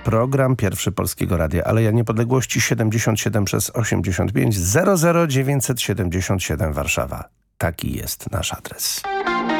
program Pierwszy Polskiego Radia. Aleja Niepodległości 77 przez 85 00977 Warszawa. Taki jest nasz adres.